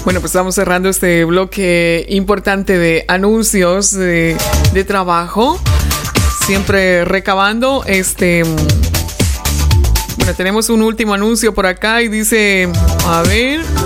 Bueno, pues estamos cerrando este bloque importante de anuncios de trabajo. Siempre recabando. Bueno, tenemos un último anuncio por acá y dice, a ver...